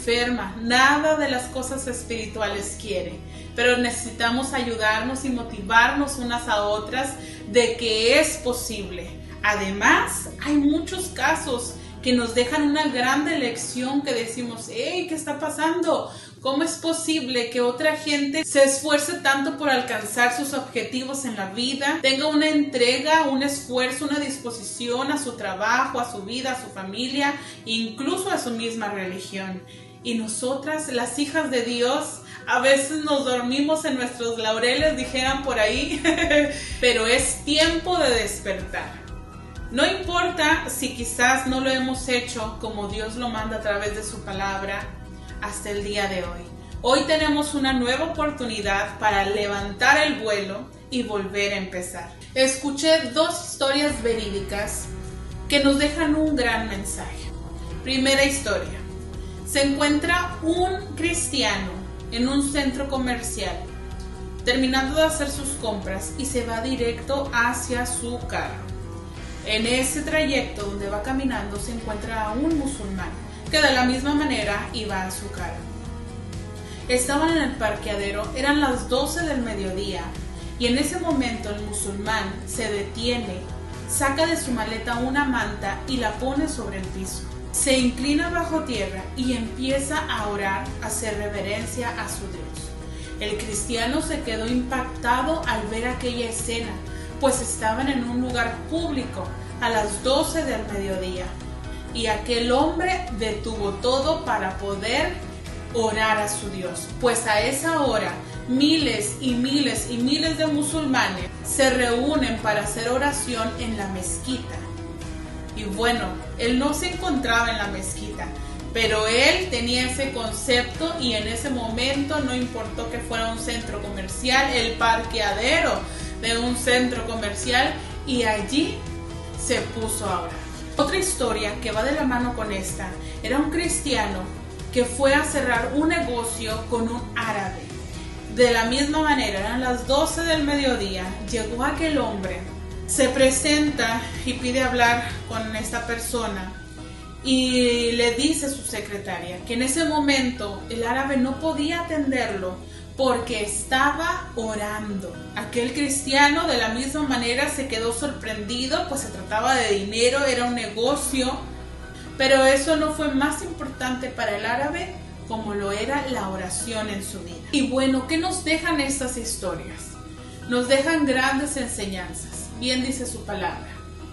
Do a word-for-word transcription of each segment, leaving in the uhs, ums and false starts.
enferma, nada de las cosas espirituales quiere, pero necesitamos ayudarnos y motivarnos unas a otras de que es posible. Además, hay muchos casos que nos dejan una grande lección que decimos, hey, ¿qué está pasando? ¿Cómo es posible que otra gente se esfuerce tanto por alcanzar sus objetivos en la vida? Tenga una entrega, un esfuerzo, una disposición a su trabajo, a su vida, a su familia, incluso a su misma religión. Y nosotras, las hijas de Dios, a veces nos dormimos en nuestros laureles, dijeran por ahí, pero es tiempo de despertar. No importa si quizás no lo hemos hecho como Dios lo manda a través de su palabra hasta el día de hoy. Hoy tenemos una nueva oportunidad para levantar el vuelo y volver a empezar. Escuché dos historias verídicas que nos dejan un gran mensaje. Primera historia. Se encuentra un cristiano en un centro comercial, terminando de hacer sus compras y se va directo hacia su carro. En ese trayecto donde va caminando se encuentra a un musulmán que de la misma manera iba a su carro. Estaban en el parqueadero, eran las doce del mediodía y en ese momento el musulmán se detiene, saca de su maleta una manta y la pone sobre el piso. Se inclina bajo tierra y empieza a orar, a hacer reverencia a su Dios. El cristiano se quedó impactado al ver aquella escena, pues estaban en un lugar público a las doce del mediodía y aquel hombre detuvo todo para poder orar a su Dios, pues a esa hora miles y miles y miles de musulmanes se reúnen para hacer oración en la mezquita. Y bueno, él no se encontraba en la mezquita, pero él tenía ese concepto y en ese momento no importó que fuera un centro comercial, el parqueadero de un centro comercial, y allí se puso a orar. Otra historia que va de la mano con esta, era un cristiano que fue a cerrar un negocio con un árabe. De la misma manera, eran las doce del mediodía, llegó aquel hombre, se presenta y pide hablar con esta persona y le dice a su secretaria que en ese momento el árabe no podía atenderlo porque estaba orando. Aquel cristiano de la misma manera se quedó sorprendido, pues se trataba de dinero, era un negocio, pero eso no fue más importante para el árabe como lo era la oración en su vida. Y bueno, ¿qué nos dejan estas historias? Nos dejan grandes enseñanzas. Bien dice su palabra,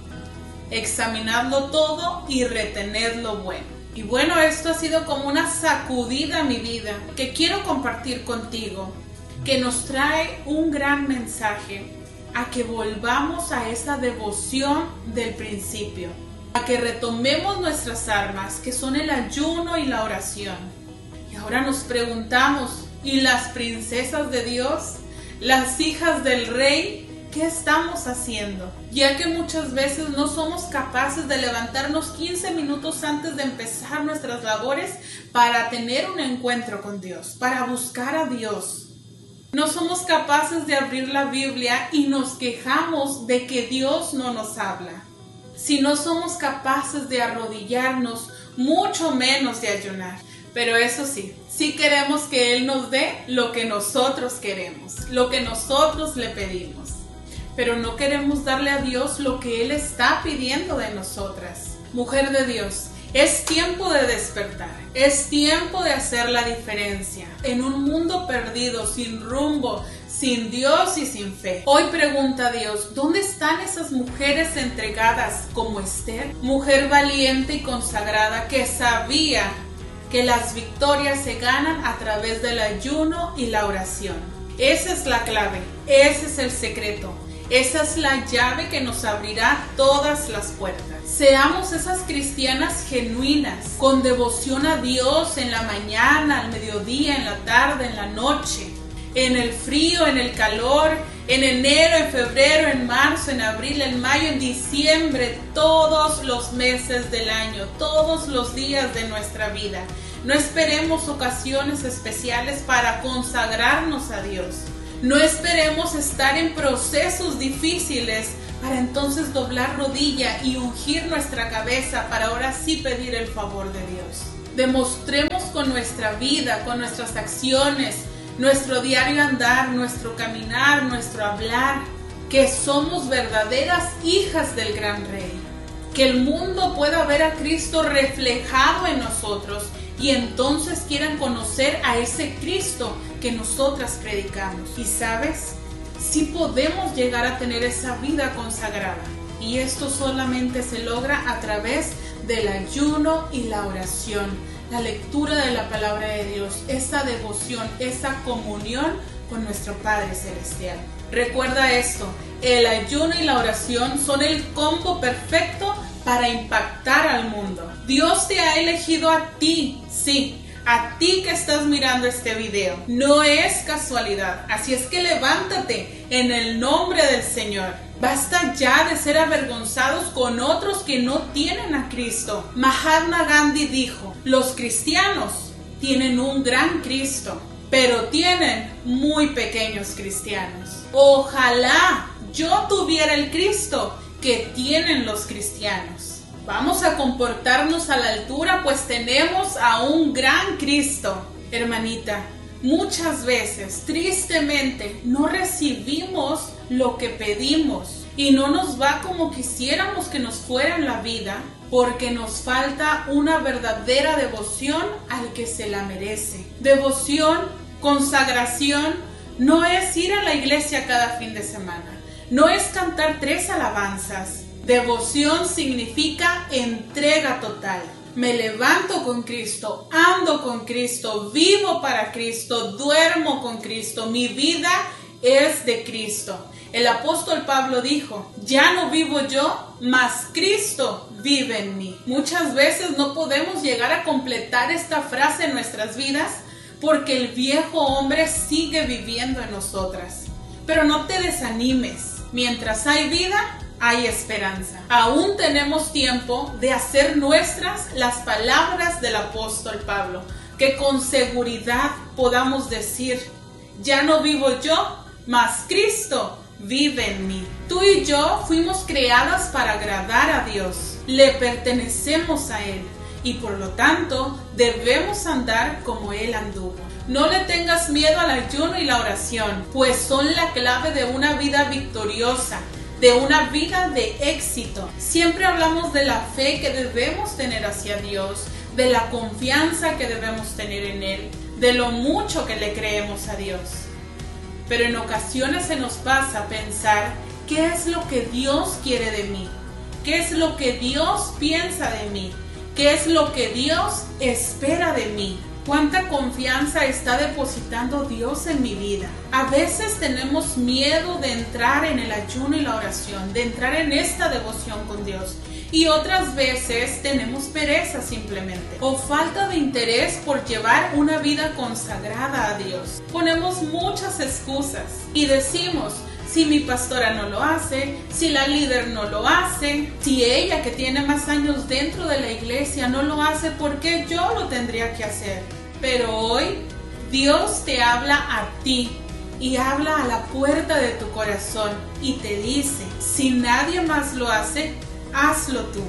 examinadlo todo y retened lo bueno. Y bueno, esto ha sido como una sacudida a mi vida que quiero compartir contigo, que nos trae un gran mensaje a que volvamos a esa devoción del principio, a que retomemos nuestras armas, que son el ayuno y la oración. Y ahora nos preguntamos, ¿y las princesas de Dios, las hijas del rey, qué estamos haciendo? Ya que muchas veces no somos capaces de levantarnos quince minutos antes de empezar nuestras labores para tener un encuentro con Dios, para buscar a Dios. No somos capaces de abrir la Biblia y nos quejamos de que Dios no nos habla. Si no somos capaces de arrodillarnos, mucho menos de ayunar. Pero eso sí, sí queremos que Él nos dé lo que nosotros queremos, lo que nosotros le pedimos. Pero no queremos darle a Dios lo que Él está pidiendo de nosotras. Mujer de Dios, es tiempo de despertar, es tiempo de hacer la diferencia. En un mundo perdido, sin rumbo, sin Dios y sin fe. Hoy pregunta a Dios, ¿dónde están esas mujeres entregadas como Esther? Mujer valiente y consagrada que sabía que las victorias se ganan a través del ayuno y la oración. Esa es la clave, ese es el secreto. Esa es la llave que nos abrirá todas las puertas. Seamos esas cristianas genuinas, con devoción a Dios en la mañana, al mediodía, en la tarde, en la noche, en el frío, en el calor, en enero, en febrero, en marzo, en abril, en mayo, en diciembre, todos los meses del año, todos los días de nuestra vida. No esperemos ocasiones especiales para consagrarnos a Dios. No esperemos estar en procesos difíciles para entonces doblar rodilla y ungir nuestra cabeza para ahora sí pedir el favor de Dios. Demostremos con nuestra vida, con nuestras acciones, nuestro diario andar, nuestro caminar, nuestro hablar, que somos verdaderas hijas del gran Rey. Que el mundo pueda ver a Cristo reflejado en nosotros y entonces quieran conocer a ese Cristo que nosotras predicamos. Y sabes, sí podemos llegar a tener esa vida consagrada. Y esto solamente se logra a través del ayuno y la oración, la lectura de la palabra de Dios, esa devoción, esa comunión con nuestro Padre Celestial. Recuerda esto, el ayuno y la oración son el combo perfecto para impactar al mundo. Dios te ha elegido a ti, sí, a ti que estás mirando este video. No es casualidad, así es que levántate en el nombre del Señor. Basta ya de ser avergonzados con otros que no tienen a Cristo. Mahatma Gandhi dijo, los cristianos tienen un gran Cristo, pero tienen muy pequeños cristianos. Ojalá yo tuviera el Cristo que tienen los cristianos. Vamos a comportarnos a la altura, pues tenemos a un gran Cristo. Hermanita, muchas veces, tristemente, no recibimos lo que pedimos y no nos va como quisiéramos que nos fuera en la vida, porque nos falta una verdadera devoción al que se la merece. Devoción, consagración, no es ir a la iglesia cada fin de semana, no es cantar tres alabanzas. Devoción significa entrega total. Me levanto con Cristo, ando con Cristo, vivo para Cristo, duermo con Cristo, mi vida es de Cristo. El apóstol Pablo dijo, ya no vivo yo, mas Cristo vive en mí. Muchas veces no podemos llegar a completar esta frase en nuestras vidas porque el viejo hombre sigue viviendo en nosotras. Pero no te desanimes, mientras hay vida, hay esperanza. Aún tenemos tiempo de hacer nuestras las palabras del apóstol Pablo, que con seguridad podamos decir, ya no vivo yo, mas Cristo vive en mí. Tú y yo fuimos creadas para agradar a Dios, le pertenecemos a Él y por lo tanto debemos andar como Él anduvo. No le tengas miedo al ayuno y la oración, pues son la clave de una vida victoriosa, de una vida de éxito. Siempre hablamos de la fe que debemos tener hacia Dios, de la confianza que debemos tener en Él, de lo mucho que le creemos a Dios. Pero en ocasiones se nos pasa pensar qué es lo que Dios quiere de mí, qué es lo que Dios piensa de mí, qué es lo que Dios espera de mí. ¿Cuánta confianza está depositando Dios en mi vida? A veces tenemos miedo de entrar en el ayuno y la oración, de entrar en esta devoción con Dios. Y otras veces tenemos pereza simplemente, o falta de interés por llevar una vida consagrada a Dios. Ponemos muchas excusas y decimos, si mi pastora no lo hace, si la líder no lo hace, si ella que tiene más años dentro de la iglesia no lo hace, ¿por qué yo lo tendría que hacer? Pero hoy Dios te habla a ti y habla a la puerta de tu corazón y te dice, si nadie más lo hace, hazlo tú.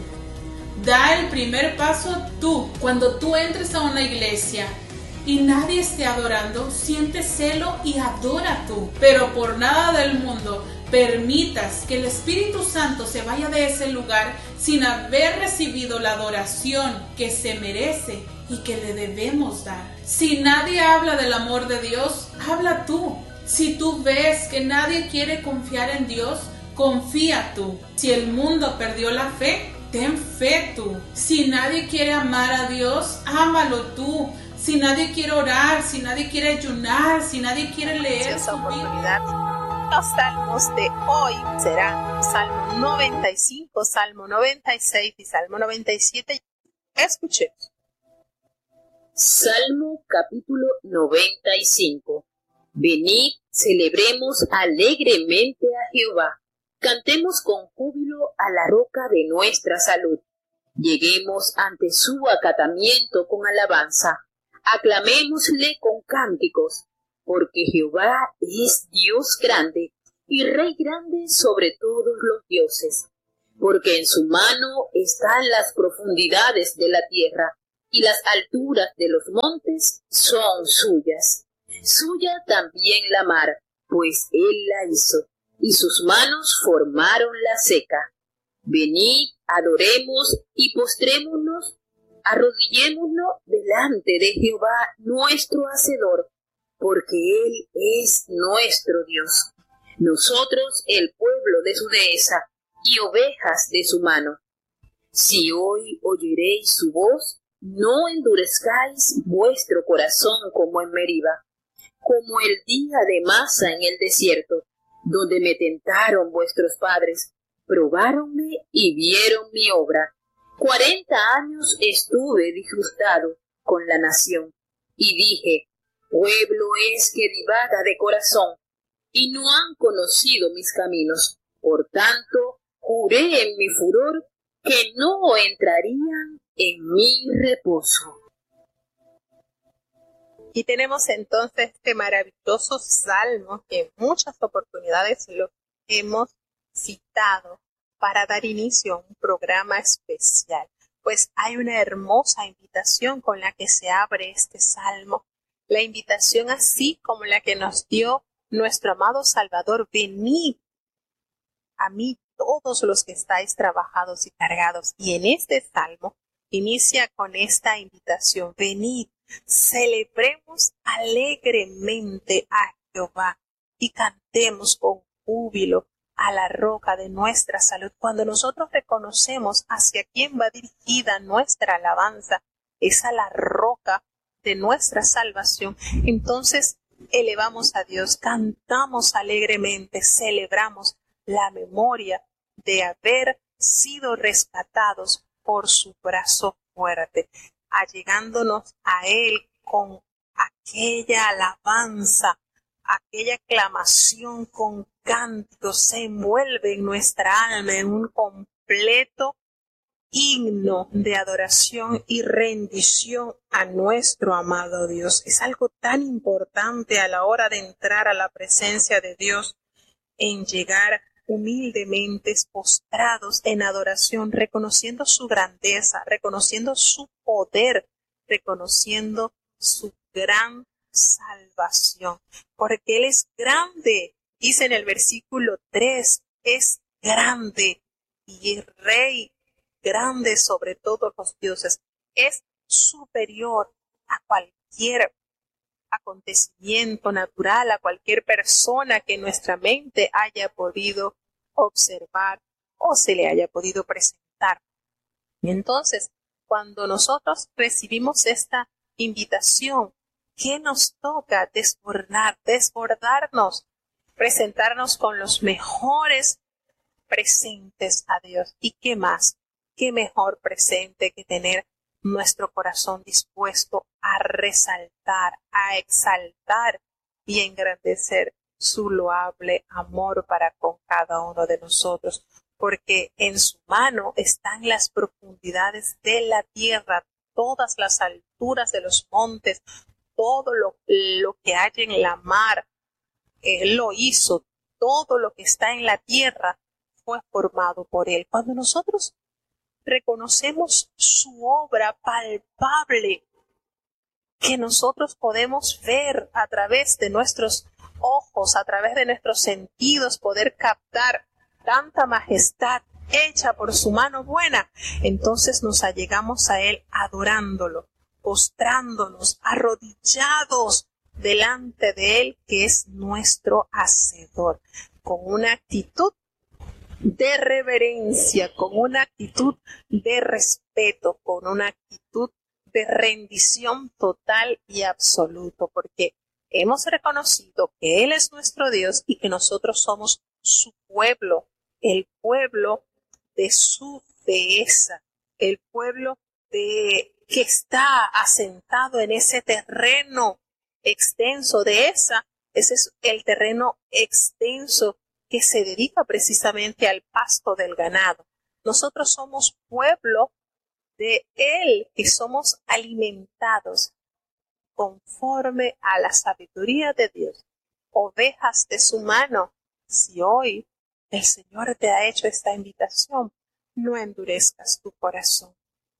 Da el primer paso tú. Cuando tú entres a una iglesia y nadie esté adorando, siente celo y adora tú. Pero por nada del mundo permitas que el Espíritu Santo se vaya de ese lugar sin haber recibido la adoración que se merece y que le debemos dar. Si nadie habla del amor de Dios, habla tú. Si tú ves que nadie quiere confiar en Dios, confía tú. Si el mundo perdió la fe, ten fe tú. Si nadie quiere amar a Dios, ámalo tú. Si nadie quiere orar, si nadie quiere ayunar, si nadie quiere leer su Biblia. Los salmos de hoy serán Salmo noventa y cinco, Salmo noventa y seis y Salmo noventa y siete. Escuchemos. Salmo capítulo noventa y cinco. Venid, celebremos alegremente a Jehová. Cantemos con júbilo a la roca de nuestra salud. Lleguemos ante su acatamiento con alabanza. Aclamémosle con cánticos, porque Jehová es Dios grande y Rey grande sobre todos los dioses. Porque en su mano están las profundidades de la tierra, y las alturas de los montes son suyas. Suya también la mar, pues él la hizo, y sus manos formaron la seca. Venid, adoremos y postrémonos, arrodillémonos delante de Jehová nuestro Hacedor, porque él es nuestro Dios. Nosotros el pueblo de su dehesa y ovejas de su mano. Si hoy oyeréis su voz, no endurezcáis vuestro corazón como en Meriba, como el día de Masa en el desierto, donde me tentaron vuestros padres, probáronme y vieron mi obra. Cuarenta años estuve disgustado con la nación, y dije, pueblo es que divaga de corazón, y no han conocido mis caminos. Por tanto, juré en mi furor que no entrarían en mi reposo. Y tenemos entonces este maravilloso salmo que en muchas oportunidades lo hemos citado para dar inicio a un programa especial, pues hay una hermosa invitación con la que se abre este salmo, la invitación así como la que nos dio nuestro amado Salvador: venid a mí todos los que estáis trabajados y cargados. Y en este salmo inicia con esta invitación: venid, celebremos alegremente a Jehová y cantemos con júbilo a la roca de nuestra salud. Cuando nosotros reconocemos hacia quién va dirigida nuestra alabanza, es a la roca de nuestra salvación, entonces elevamos a Dios, cantamos alegremente, celebramos la memoria de haber sido rescatados por su brazo fuerte, allegándonos a Él con aquella alabanza, aquella aclamación con cánticos, se envuelve en nuestra alma en un completo himno de adoración y rendición a nuestro amado Dios. Es algo tan importante a la hora de entrar a la presencia de Dios, en llegar humildemente postrados en adoración, reconociendo su grandeza, reconociendo su poder, reconociendo su gran salvación, porque Él es grande, dice en el versículo tres, es grande y es Rey, grande sobre todos los dioses, es superior a cualquier acontecimiento natural, a cualquier persona que nuestra mente haya podido observar o se le haya podido presentar. Y entonces, cuando nosotros recibimos esta invitación, ¿qué nos toca? Desbordar, desbordarnos, presentarnos con los mejores presentes a Dios. ¿Y qué más? ¿Qué mejor presente que tener nuestro corazón dispuesto a resaltar, a exaltar y engrandecer su loable amor para con cada uno de nosotros? Porque en su mano están las profundidades de la tierra, todas las alturas de los montes, todo lo, lo que hay en la mar, Él lo hizo, todo lo que está en la tierra fue formado por Él. Cuando nosotros reconocemos su obra palpable, que nosotros podemos ver a través de nuestros ojos, a través de nuestros sentidos, poder captar tanta majestad hecha por su mano buena, entonces nos allegamos a Él adorándolo, postrándonos, arrodillados delante de Él, que es nuestro Hacedor, con una actitud de reverencia, con una actitud de respeto, con una actitud de rendición total y absoluto, porque hemos reconocido que Él es nuestro Dios y que nosotros somos su pueblo, el pueblo de su dehesa, el pueblo de, que está asentado en ese terreno extenso. De esa, ese es el terreno extenso que se dedica precisamente al pasto del ganado. Nosotros somos pueblo de Él, que somos alimentados conforme a la sabiduría de Dios, ovejas de su mano. Si hoy el Señor te ha hecho esta invitación, no endurezcas tu corazón.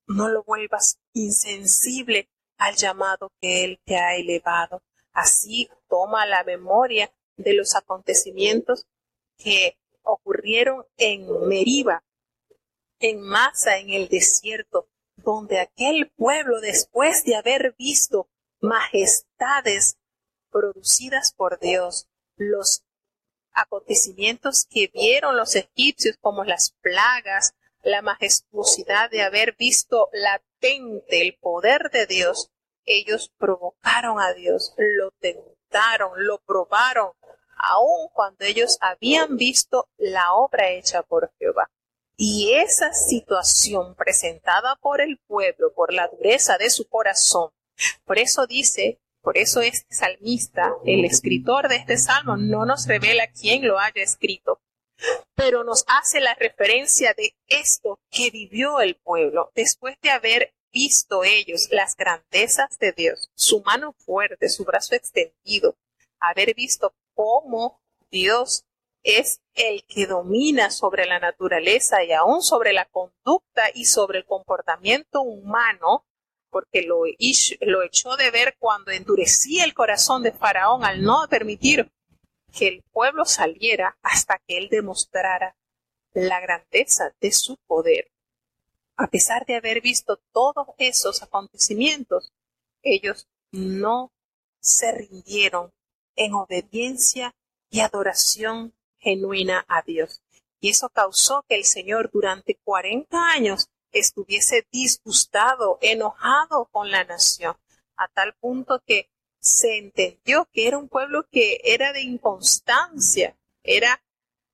no lo vuelvas insensible al llamado que Él te ha elevado. Así toma la memoria de los acontecimientos que ocurrieron en Meriba, en Masa, en el desierto, donde aquel pueblo, después de haber visto majestades producidas por Dios, los acontecimientos que vieron los egipcios como las plagas, la majestuosidad de haber visto latente el poder de Dios, ellos provocaron a Dios, lo tentaron, lo probaron, aun cuando ellos habían visto la obra hecha por Jehová. Y esa situación presentada por el pueblo, por la dureza de su corazón, por eso dice, por eso este salmista, el escritor de este salmo, no nos revela quién lo haya escrito, pero nos hace la referencia de esto que vivió el pueblo después de haber visto ellos las grandezas de Dios, su mano fuerte, su brazo extendido, haber visto cómo Dios es el que domina sobre la naturaleza y aún sobre la conducta y sobre el comportamiento humano, porque lo, lo echó de ver cuando endurecía el corazón de Faraón al no permitir que el pueblo saliera hasta que él demostrara la grandeza de su poder. A pesar de haber visto todos esos acontecimientos, ellos no se rindieron en obediencia y adoración genuina a Dios. Y eso causó que el Señor durante cuarenta años estuviese disgustado, enojado con la nación, a tal punto que se entendió que era un pueblo que era de inconstancia, era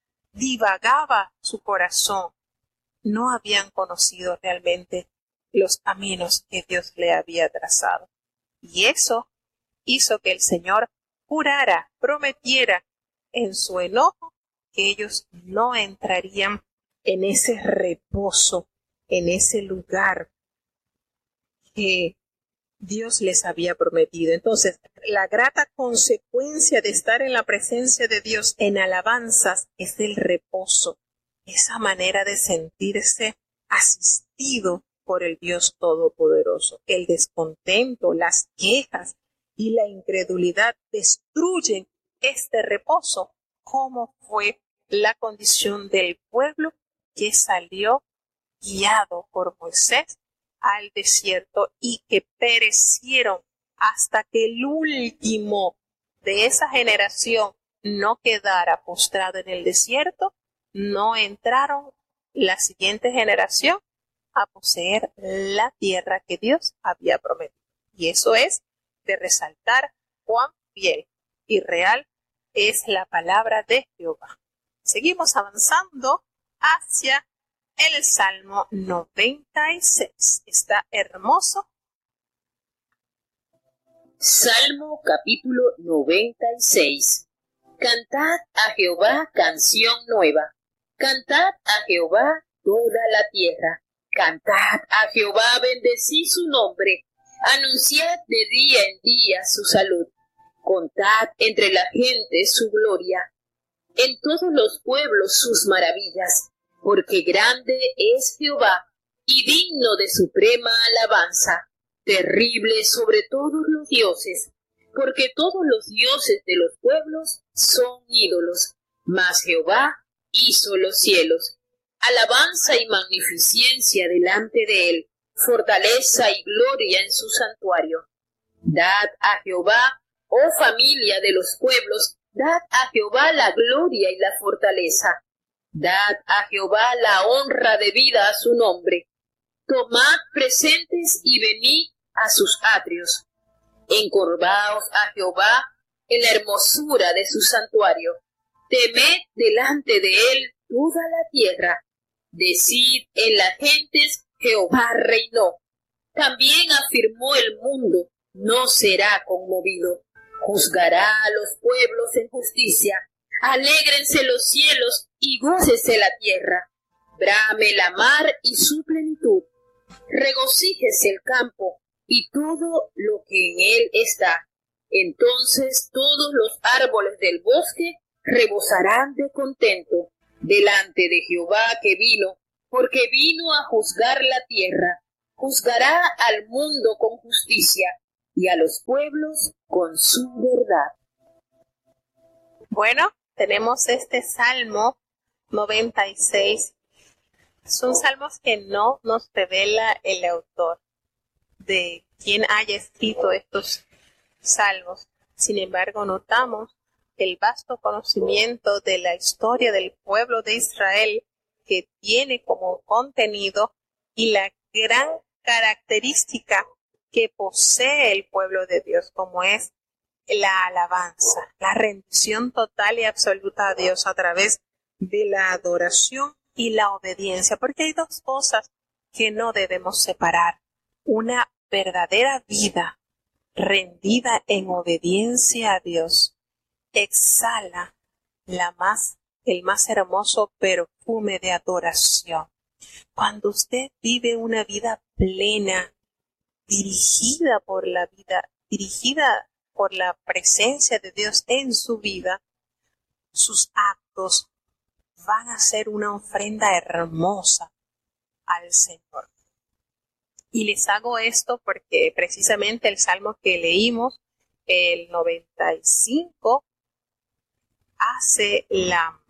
divagaba su corazón. No habían conocido realmente los caminos que Dios le había trazado. Y eso hizo que el Señor jurara, prometiera en su enojo que ellos no entrarían en ese reposo, en ese lugar que Dios les había prometido. Entonces, la grata consecuencia de estar en la presencia de Dios en alabanzas es el reposo, esa manera de sentirse asistido por el Dios Todopoderoso. El descontento, las quejas y la incredulidad destruyen este reposo, como fue la condición del pueblo que salió guiado por Moisés al desierto y que perecieron hasta que el último de esa generación no quedara postrado en el desierto. No entraron la siguiente generación a poseer la tierra que Dios había prometido. Y eso es de resaltar cuán fiel y real es la palabra de Jehová. Seguimos avanzando hacia el Salmo noventa y seis. Está hermoso. Salmo capítulo noventa y seis. Cantad a Jehová canción nueva. Cantad a Jehová toda la tierra. Cantad a Jehová, bendecí su nombre. Anunciad de día en día su salud. Contad entre la gente su gloria. En todos los pueblos sus maravillas. Porque grande es Jehová y digno de suprema alabanza. Terrible sobre todos los dioses. Porque todos los dioses de los pueblos son ídolos. Mas Jehová hizo los cielos. Alabanza y magnificencia delante de él. Fortaleza y gloria en su santuario. Dad a Jehová, oh familia de los pueblos, dad a Jehová la gloria y la fortaleza. Dad a Jehová la honra debida a su nombre. Tomad presentes y venid a sus atrios. Encorvaos a Jehová en la hermosura de su santuario. Temed delante de él toda la tierra. Decid en las gentes, Jehová reinó. También afirmó el mundo, no será conmovido. Juzgará a los pueblos en justicia. Alégrense los cielos y gócese la tierra. Brame la mar y su plenitud. Regocíjese el campo y todo lo que en él está. Entonces todos los árboles del bosque rebosarán de contento delante de Jehová que vino, porque vino a juzgar la tierra. juzgará al mundo con justicia y a los pueblos con su verdad. Bueno, tenemos este Salmo noventa y seis. Son salmos que no nos revela el autor de quién haya escrito estos salmos. Sin embargo, notamos el vasto conocimiento de la historia del pueblo de Israel que tiene como contenido y la gran característica que posee el pueblo de Dios, como es la alabanza, la rendición total y absoluta a Dios a través de la adoración y la obediencia, porque hay dos cosas que no debemos separar. Una verdadera vida rendida en obediencia a Dios exhala la más, el más hermoso perfume de adoración. Cuando usted vive una vida plena, dirigida por la vida, dirigida por la presencia de Dios en su vida, sus actos van a ser una ofrenda hermosa al Señor. Y les hago esto porque precisamente el salmo que leímos, el noventa y cinco, hace la,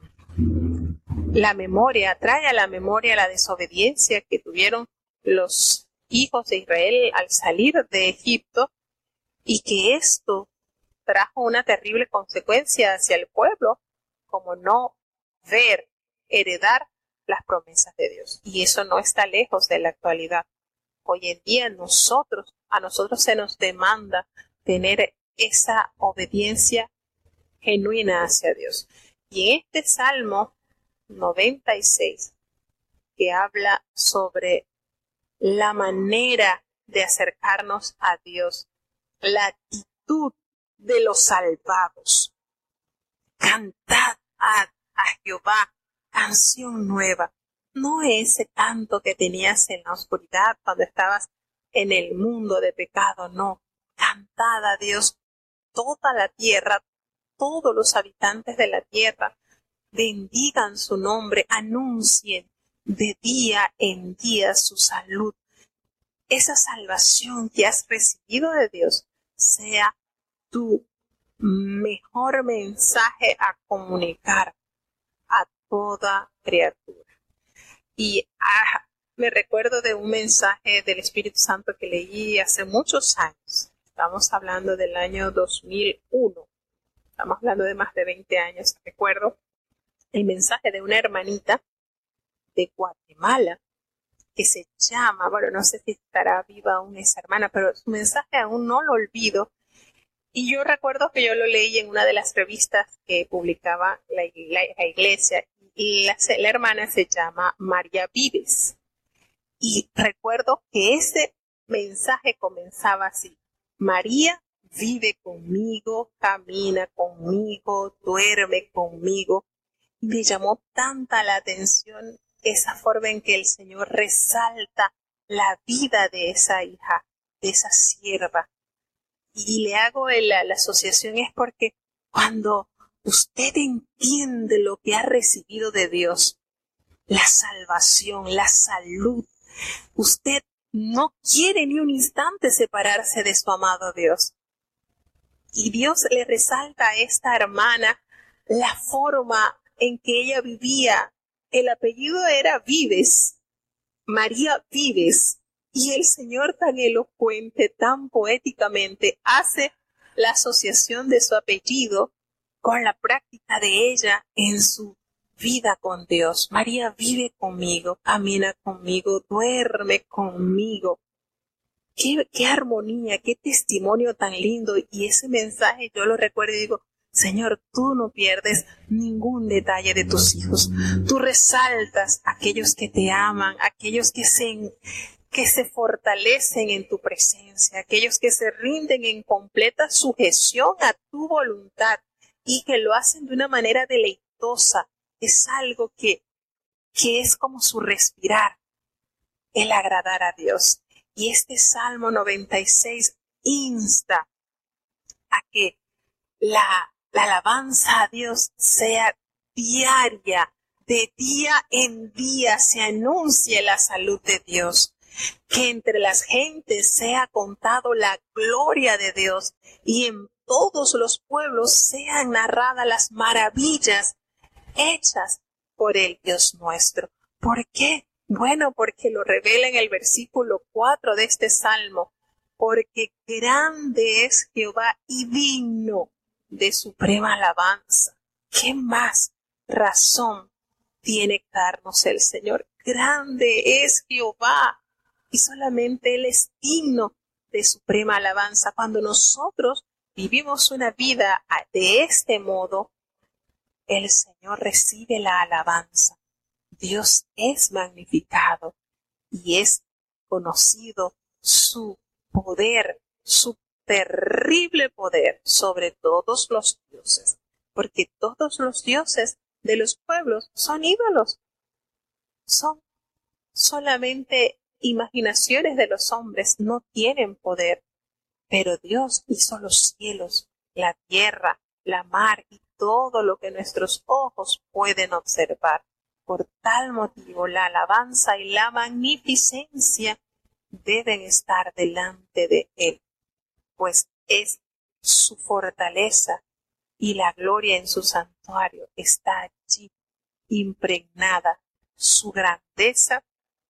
la memoria, trae a la memoria la desobediencia que tuvieron los hijos de Israel al salir de Egipto, y que esto trajo una terrible consecuencia hacia el pueblo, como no ver, heredar las promesas de Dios. Y eso no está lejos de la actualidad. Hoy en día nosotros, a nosotros se nos demanda tener esa obediencia genuina hacia Dios. Y en este Salmo noventa y seis, que habla sobre la manera de acercarnos a Dios, la actitud de los salvados. Cantad a, a Jehová canción nueva. No ese canto que tenías en la oscuridad cuando estabas en el mundo de pecado, no. Cantad a Dios toda la tierra, todos los habitantes de la tierra. Bendigan su nombre, anuncien de día en día su salud. Esa salvación que has recibido de Dios sea tu mejor mensaje a comunicar a toda criatura. Y ah, me recuerdo de un mensaje del Espíritu Santo que leí hace muchos años. Estamos hablando del año dos mil uno. Estamos hablando de más de veinte años. Recuerdo el mensaje de una hermanita de Guatemala que se llama, bueno, no sé si estará viva aún esa hermana, pero su mensaje aún no lo olvido. Y yo recuerdo que yo lo leí en una de las revistas que publicaba la, la, la iglesia, y la, la hermana se llama María Vives. Y recuerdo que ese mensaje comenzaba así: María vive conmigo, camina conmigo, duerme conmigo. Y me llamó tanta la atención esa forma en que el Señor resalta la vida de esa hija, de esa sierva. Y le hago la, la asociación es porque cuando usted entiende lo que ha recibido de Dios, la salvación, la salud, usted no quiere ni un instante separarse de su amado Dios. Y Dios le resalta a esta hermana la forma en que ella vivía. El apellido era Vives, María Vives. Y el Señor tan elocuente, tan poéticamente, hace la asociación de su apellido con la práctica de ella en su vida con Dios. María vive conmigo, camina conmigo, duerme conmigo. Qué, qué armonía, qué testimonio tan lindo. Y ese mensaje yo lo recuerdo y digo: Señor, tú no pierdes ningún detalle de tus hijos. Tú resaltas a aquellos que te aman, aquellos que se, que se fortalecen en tu presencia, aquellos que se rinden en completa sujeción a tu voluntad y que lo hacen de una manera deleitosa. Es algo que, que es como su respirar, el agradar a Dios. Y este Salmo noventa y seis insta a que la, la alabanza a Dios sea diaria, de día en día se anuncie la salud de Dios. Que entre las gentes sea contado la gloria de Dios y en todos los pueblos sean narradas las maravillas hechas por el Dios nuestro. ¿Por qué? Bueno, porque lo revela en el versículo cuatro de este salmo. Porque grande es Jehová y digno de suprema alabanza. ¿Qué más razón tiene que darnos el Señor? Grande es Jehová y solamente Él es digno de suprema alabanza. Cuando nosotros vivimos una vida de este modo, el Señor recibe la alabanza. Dios es magnificado y es conocido su poder, su terrible poder sobre todos los dioses, porque todos los dioses de los pueblos son ídolos, son solamente imaginaciones de los hombres, no tienen poder, pero Dios hizo los cielos, la tierra, la mar y todo lo que nuestros ojos pueden observar. Por tal motivo, la alabanza y la magnificencia deben estar delante de Él, pues es su fortaleza y la gloria en su santuario está allí impregnada, su grandeza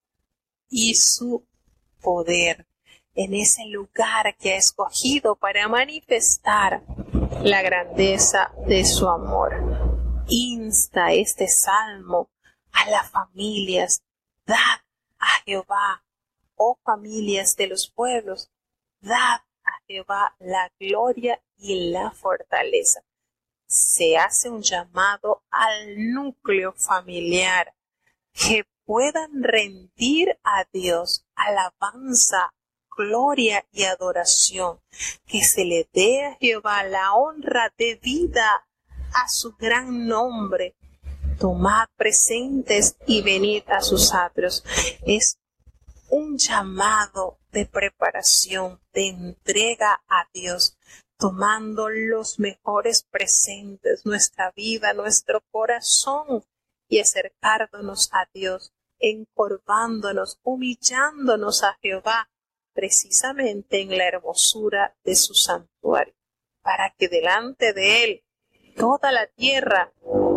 y su poder, en ese lugar que ha escogido para manifestar la grandeza de su amor. Insta este salmo a las familias: dad a Jehová, oh familias de los pueblos, dad a Jehová la gloria y la fortaleza. Se hace un llamado al núcleo familiar que puedan rendir a Dios alabanza, gloria y adoración, que se le dé a Jehová la honra debida a su gran nombre. Tomad presentes y venid a sus atrios. Es un llamado de preparación, de entrega a Dios, tomando los mejores presentes, nuestra vida, nuestro corazón, y acercándonos a Dios, encorvándonos, humillándonos a Jehová, precisamente en la hermosura de su santuario, para que delante de Él toda la tierra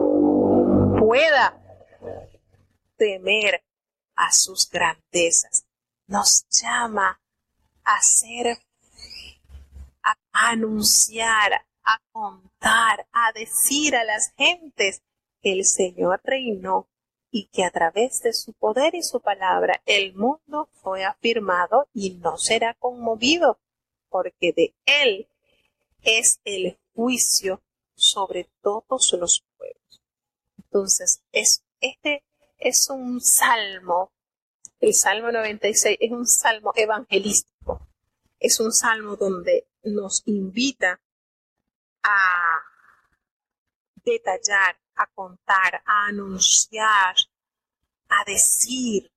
pueda temer a sus grandezas. Nos llama a hacer, a anunciar, a contar, a decir a las gentes que el Señor reinó y que a través de su poder y su palabra el mundo fue afirmado y no será conmovido, porque de Él es el juicio sobre todos los pueblos. Entonces, es, este es un salmo, el Salmo noventa y seis es un salmo evangelístico, es un salmo donde nos invita a detallar, a contar, a anunciar, a decir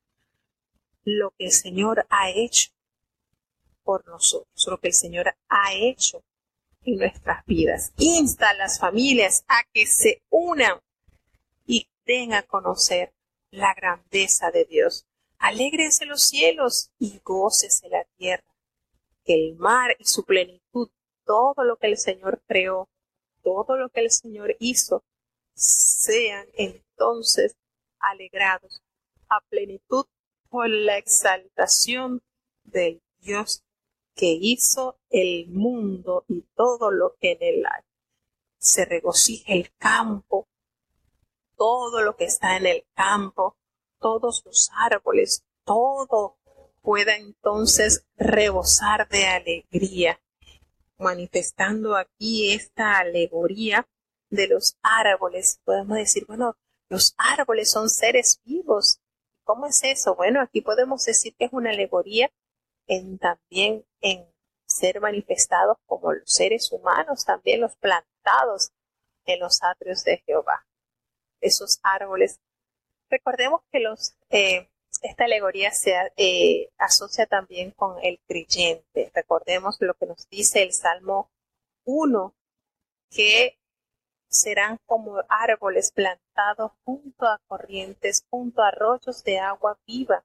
lo que el Señor ha hecho por nosotros, lo que el Señor ha hecho en nuestras vidas. Insta a las familias a que se unan y den a conocer la grandeza de Dios. Alégrense los cielos y gócese la tierra. Que el mar y su plenitud, todo lo que el Señor creó, todo lo que el Señor hizo, sean entonces alegrados a plenitud por la exaltación del Dios que hizo el mundo y todo lo que en él hay. Se regocije el campo, todo lo que está en el campo, todos los árboles, todo pueda entonces rebosar de alegría, manifestando aquí esta alegoría de los árboles. Podemos decir, bueno, los árboles son seres vivos. ¿Cómo es eso? Bueno, aquí podemos decir que es una alegoría en también en ser manifestados como los seres humanos, también los plantados en los atrios de Jehová. Esos árboles. Recordemos que los eh, esta alegoría se eh, asocia también con el creyente. Recordemos lo que nos dice el Salmo uno, que serán como árboles plantados junto a corrientes, junto a arroyos de agua viva,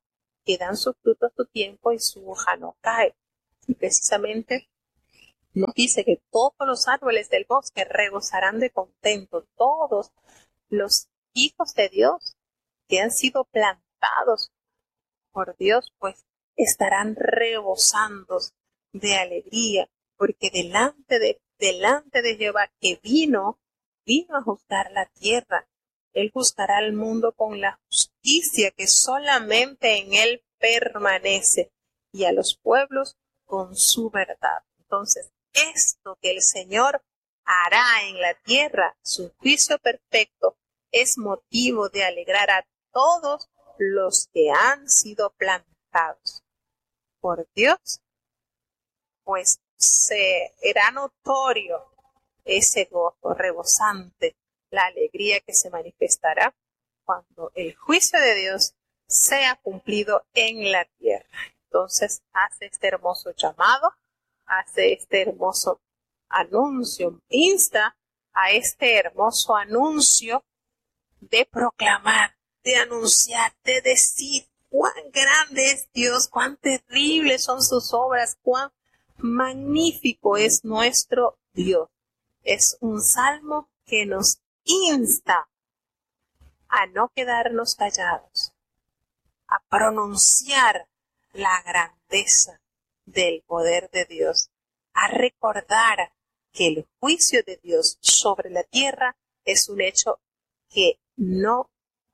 que dan su fruto a su tiempo y su hoja no cae. Y precisamente nos dice que todos los árboles del bosque rebosarán de contento. Todos los hijos de Dios que han sido plantados por Dios, pues estarán rebosando de alegría, porque delante de, delante de Jehová que vino, vino a juzgar la tierra. Él juzgará al mundo con la justicia que solamente en él permanece, y a los pueblos con su verdad. Entonces, esto que el Señor hará en la tierra, su juicio perfecto, es motivo de alegrar a todos los que han sido plantados por Dios, pues será notorio ese gozo rebosante, la alegría que se manifestará cuando el juicio de Dios sea cumplido en la tierra. Entonces hace este hermoso llamado, hace este hermoso anuncio, insta a este hermoso anuncio de proclamar, de anunciar, de decir cuán grande es Dios, cuán terribles son sus obras, cuán magnífico es nuestro Dios. Es un salmo que nos insta a no quedarnos callados, a pronunciar la grandeza del poder de Dios, a recordar que el juicio de Dios sobre la tierra es un hecho que no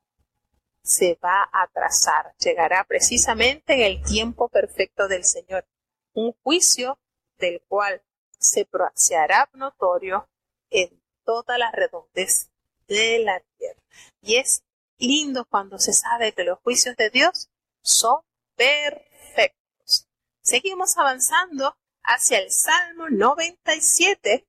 se va a atrasar, llegará precisamente en el tiempo perfecto del Señor, un juicio del cual se, se hará notorio en toda la redondez de la tierra. Y es lindo cuando se sabe que los juicios de Dios son perfectos. Seguimos avanzando hacia el Salmo noventa y siete.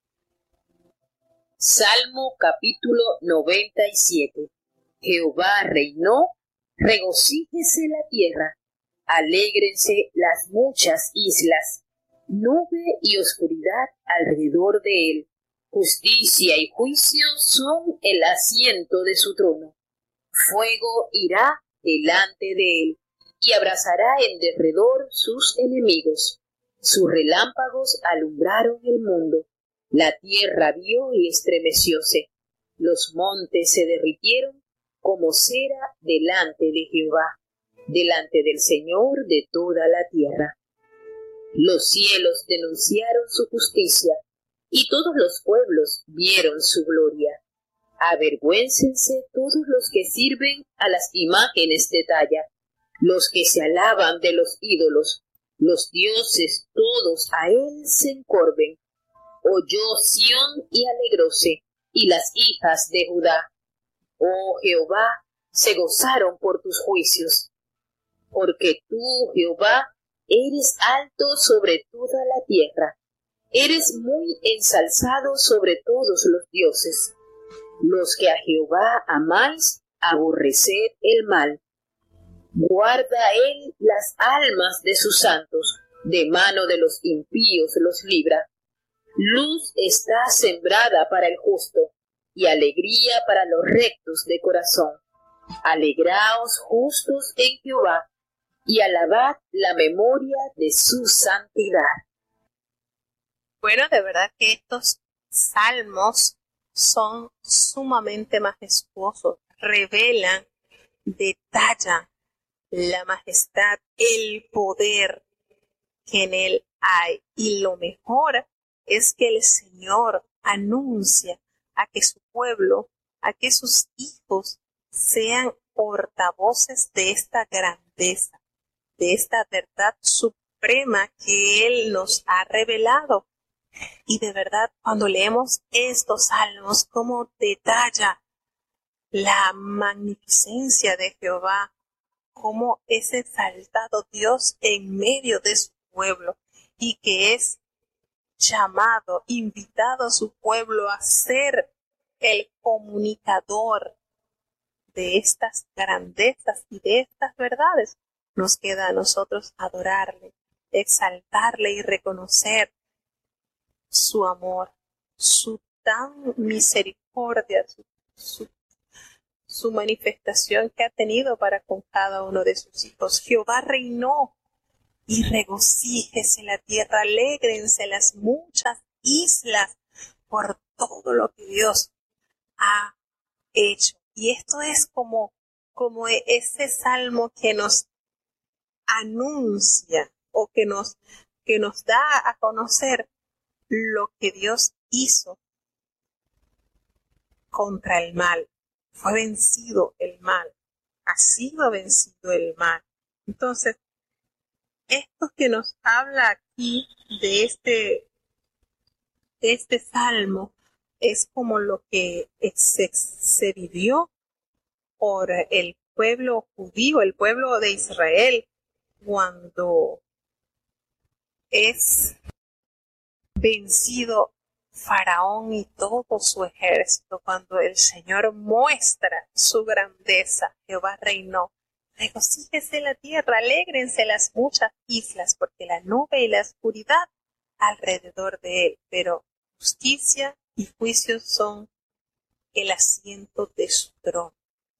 Salmo capítulo noventa y siete. Jehová reinó, regocíjese la tierra, alégrense las muchas islas, nube y oscuridad alrededor de él. Justicia y juicio son el asiento de su trono. Fuego irá delante de él y abrazará en derredor sus enemigos. Sus relámpagos alumbraron el mundo. La tierra vio y estremecióse. Los montes se derritieron como cera delante de Jehová, delante del Señor de toda la tierra. Los cielos denunciaron su justicia, y todos los pueblos vieron su gloria. Avergüéncense todos los que sirven a las imágenes de talla, los que se alaban de los ídolos, los dioses todos a él se encorven. Oyó Sión y alegróse, y las hijas de Judá. Oh Jehová, se gozaron por tus juicios, porque tú, Jehová, eres alto sobre toda la tierra. Eres muy ensalzado sobre todos los dioses. Los que a Jehová amáis, aborreced el mal. Guarda él las almas de sus santos, de mano de los impíos los libra. Luz está sembrada para el justo, y alegría para los rectos de corazón. Alegraos justos en Jehová, y alabad la memoria de su santidad. Bueno, de verdad que estos salmos son sumamente majestuosos, revelan, detallan la majestad, el poder que en él hay. Y lo mejor es que el Señor anuncia a que su pueblo, a que sus hijos sean portavoces de esta grandeza, de esta verdad suprema que Él nos ha revelado. Y de verdad, cuando leemos estos salmos, cómo detalla la magnificencia de Jehová, cómo es exaltado Dios en medio de su pueblo y que es llamado, invitado a su pueblo a ser el comunicador de estas grandezas y de estas verdades. Nos queda a nosotros adorarle, exaltarle y reconocer su amor, su tan misericordia, su, su, su manifestación que ha tenido para con cada uno de sus hijos. Jehová reinó y regocíjese la tierra, alégrense las muchas islas por todo lo que Dios ha hecho. Y esto es como, como ese salmo que nos anuncia o que nos, que nos da a conocer lo que Dios hizo contra el mal. Fue vencido el mal, ha sido vencido el mal. Entonces, esto que nos habla aquí de este, de este salmo es como lo que se, se vivió por el pueblo judío, el pueblo de Israel, cuando es vencido Faraón y todo su ejército, cuando el Señor muestra su grandeza. Jehová reinó. Regocíjese la tierra, alégrense las muchas islas, porque la nube y la oscuridad alrededor de él, pero justicia y juicio son el asiento de su trono.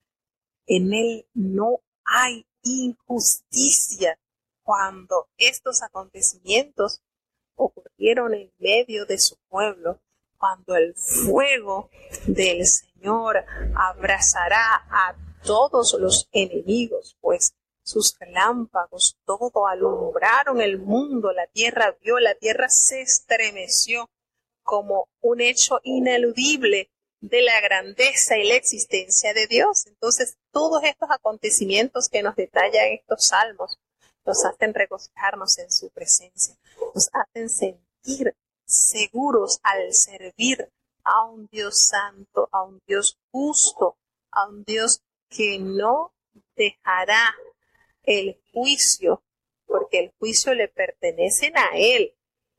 En él no hay injusticia. Cuando estos acontecimientos ocurrieron en medio de su pueblo, cuando el fuego del Señor abrazará a todos los enemigos, pues sus relámpagos todo alumbraron el mundo, la tierra vio, la tierra se estremeció como un hecho ineludible de la grandeza y la existencia de Dios. Entonces, todos estos acontecimientos que nos detallan estos salmos nos hacen regocijarnos en su presencia, nos hacen sentir seguros al servir a un Dios santo, a un Dios justo, a un Dios que no dejará el juicio, porque el juicio le pertenece a Él.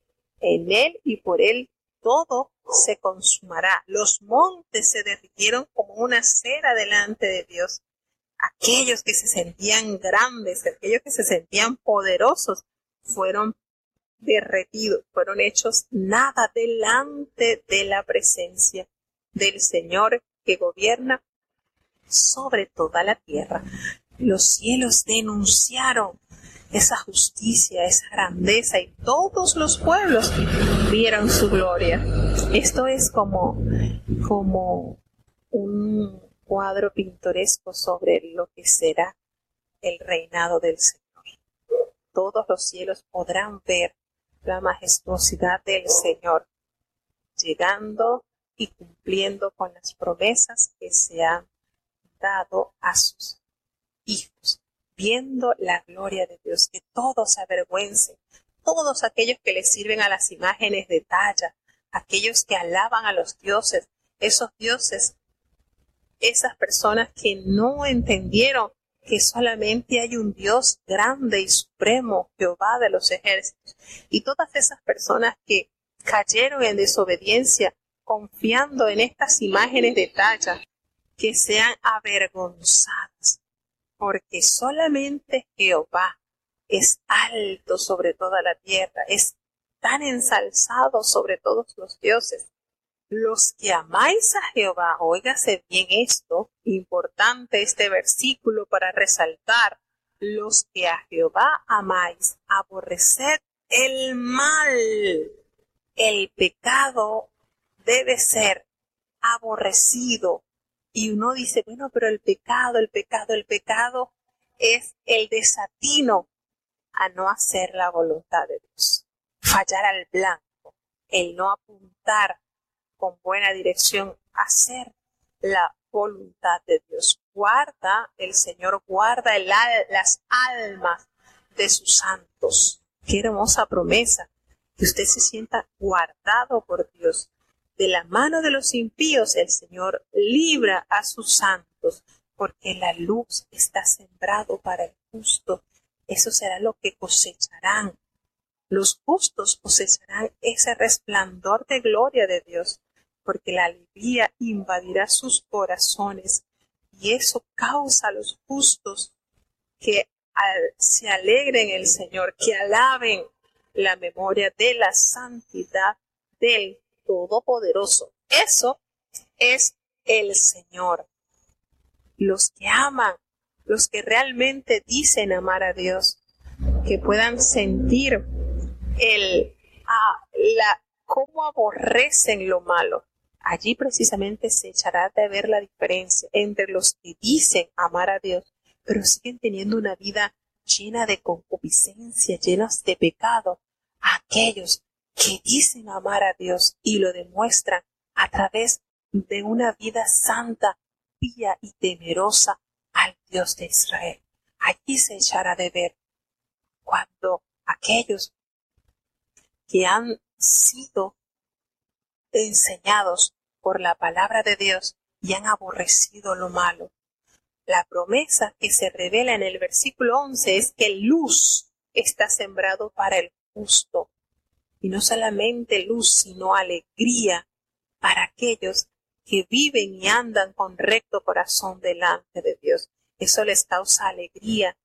En Él y por Él todo se consumará. Los montes se derritieron como una cera delante de Dios. Aquellos que se sentían grandes, aquellos que se sentían poderosos, fueron derretidos, fueron hechos nada delante de la presencia del Señor que gobierna sobre toda la tierra. Los cielos denunciaron esa justicia, esa grandeza, y todos los pueblos vieron su gloria. Esto es como, como un cuadro pintoresco sobre lo que será el reinado del Señor. Todos los cielos podrán ver la majestuosidad del Señor, llegando y cumpliendo con las promesas que se han dado a sus hijos, viendo la gloria de Dios, que todos se avergüencen, todos aquellos que le sirven a las imágenes de talla, aquellos que alaban a los dioses, esos dioses, esas personas que no entendieron que solamente hay un Dios grande y supremo, Jehová de los ejércitos, y todas esas personas que cayeron en desobediencia confiando en estas imágenes de talla, que sean avergonzadas, porque solamente Jehová es alto sobre toda la tierra, es tan ensalzado sobre todos los dioses. Los que amáis a Jehová, óigase bien esto, importante este versículo para resaltar, los que a Jehová amáis, aborreced el mal. El pecado debe ser aborrecido. Y uno dice, bueno, pero el pecado, el pecado, el pecado es el desatino a no hacer la voluntad de Dios. Fallar al blanco, el no apuntar con buena dirección a hacer la voluntad de Dios. Guarda, el Señor guarda el, las almas de sus santos. Qué hermosa promesa, que usted se sienta guardado por Dios. De la mano de los impíos el Señor libra a sus santos, porque la luz está sembrado para el justo. Eso será lo que cosecharán. Los justos cosecharán ese resplandor de gloria de Dios, porque la alegría invadirá sus corazones, y eso causa a los justos que al, se alegren el Señor, que alaben la memoria de la santidad del Todopoderoso. Eso es el Señor. los que aman, los que realmente dicen amar a Dios, que puedan sentir el, ah, la, cómo aborrecen lo malo. Allí precisamente se echará de ver la diferencia entre los que dicen amar a Dios, pero siguen teniendo una vida llena de concupiscencia, llenos de pecado, a aquellos que dicen amar a Dios y lo demuestran a través de una vida santa, pía y temerosa al Dios de Israel. Allí se echará de ver cuando aquellos que han sido enseñados por la palabra de Dios y han aborrecido lo malo. La promesa que se revela en el versículo once es que luz está sembrado para el justo. Y no solamente luz, sino alegría para aquellos que viven y andan con recto corazón delante de Dios. Eso les causa alegría.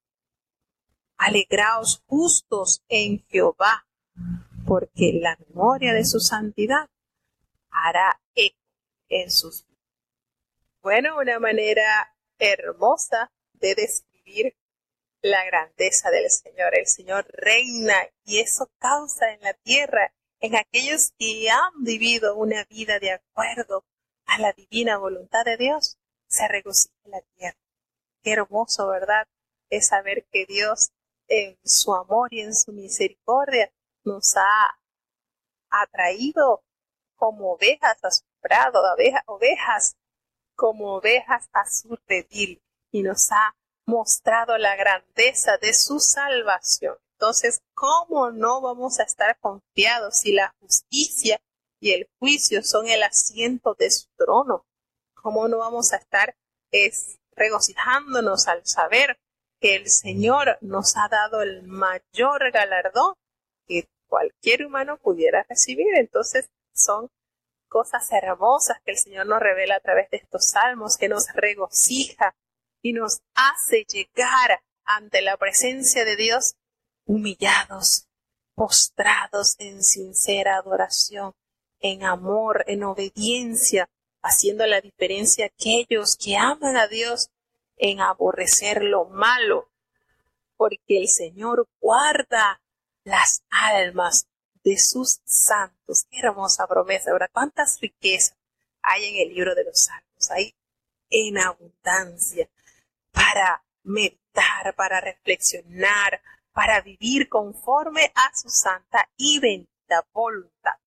Alegraos justos en Jehová, porque la memoria de su santidad hará eco en sus vidas. Bueno, una manera hermosa de describir la grandeza del Señor. El Señor reina y eso causa en la tierra, en aquellos que han vivido una vida de acuerdo a la divina voluntad de Dios, se regocija la tierra. Qué hermoso, ¿verdad? Es saber que Dios en su amor y en su misericordia nos ha atraído como ovejas a su prado, ovejas, ovejas como ovejas a su redil, y nos ha mostrado la grandeza de su salvación. Entonces, ¿cómo no vamos a estar confiados si la justicia y el juicio son el asiento de su trono? ¿Cómo no vamos a estar es, regocijándonos al saber que el Señor nos ha dado el mayor galardón que cualquier humano pudiera recibir? Entonces, son cosas hermosas que el Señor nos revela a través de estos salmos, que nos regocija y nos hace llegar ante la presencia de Dios humillados, postrados en sincera adoración, en amor, en obediencia, haciendo la diferencia aquellos que aman a Dios en aborrecer lo malo, porque el Señor guarda las almas de sus santos. Qué hermosa promesa, ¿verdad? Cuántas riquezas hay en el libro de los Salmos. Hay en abundancia para meditar, para reflexionar, para vivir conforme a su santa y bendita voluntad.